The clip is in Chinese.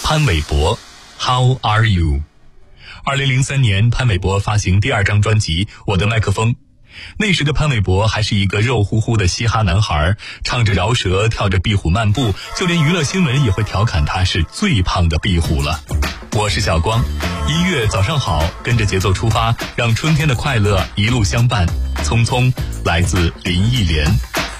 潘玮柏 How Are You。 2003年，潘玮柏发行第2张专辑《我的麦克风》。那时的潘玮柏还是一个肉乎乎的嘻哈男孩，唱着饶舌，跳着壁虎漫步，就连娱乐新闻也会调侃他是最胖的壁虎了。我是小光，音乐早上好，跟着节奏出发，让春天的快乐一路相伴。匆匆来自林忆莲。